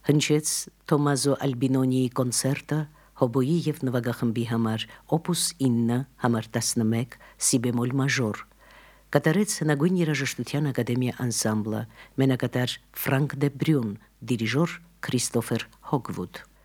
Հնչեց Թոմազո Ալբինոնիի կոնցերտը հոբոյի և նվագախմբի համար օպուս 9 համար 11 սի բեմոլ մաժոր։ Կատարեց հնագույն երաժշտության ակադեմիա անսամբլը, մենակատար Ֆրանկ դե Բրյուն, դիրիժոր Քրիստոֆեր Հոգվուդ։